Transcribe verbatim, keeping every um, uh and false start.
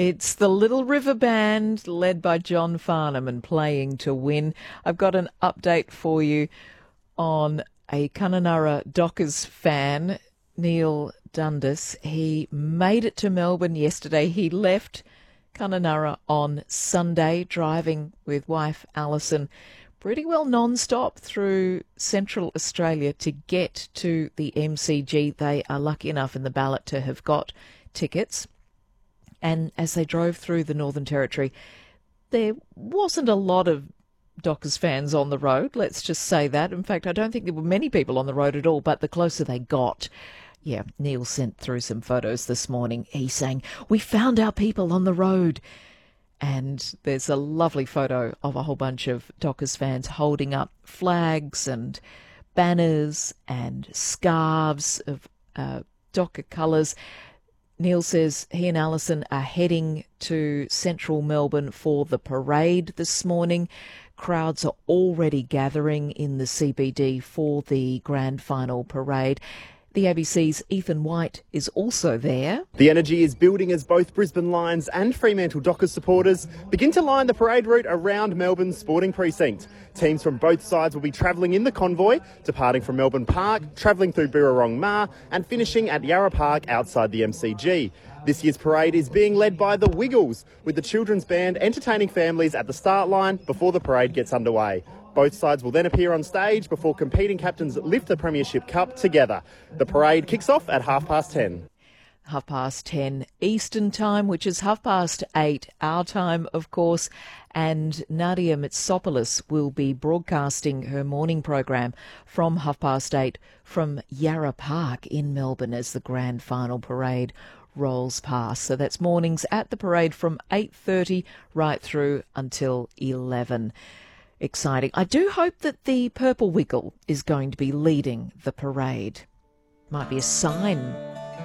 It's the Little River Band led by John Farnham and Playing to Win. I've got an update for you on a Kununurra Dockers fan, Neil Dundas. He made it to Melbourne yesterday. He left Kununurra on Sunday, driving with wife Alison pretty well non-stop through Central Australia to get to the M C G. They are lucky enough in the ballot to have got tickets. And as they drove through the Northern Territory, there wasn't a lot of Dockers fans on the road, let's just say that. In fact, I don't think there were many people on the road at all, but the closer they got, yeah, Neil sent through some photos this morning. He's saying, we found our people on the road. And there's a lovely photo of a whole bunch of Dockers fans holding up flags and banners and scarves of uh, Docker colours. Neil says he and Alison are heading to central Melbourne for the parade this morning. Crowds are already gathering in the C B D for the grand final parade. The A B C's Ethan White is also there. The energy is building as both Brisbane Lions and Fremantle Dockers supporters begin to line the parade route around Melbourne's sporting precinct. Teams from both sides will be travelling in the convoy, departing from Melbourne Park, travelling through Birrarong Ma and finishing at Yarra Park outside the M C G. This year's parade is being led by the Wiggles, with the children's band entertaining families at the start line before the parade gets underway. Both sides will then appear on stage before competing captains lift the Premiership Cup together. The parade kicks off at half past ten. Half past ten Eastern Time, which is half past eight our time, of course. And Nadia Mitsopoulos will be broadcasting her morning program from half past eight from Yarra Park in Melbourne as the grand final parade rolls past. So that's mornings at the parade from eight thirty right through until eleven. Exciting. I do hope that the Purple Wiggle is going to be leading the parade. Might be a sign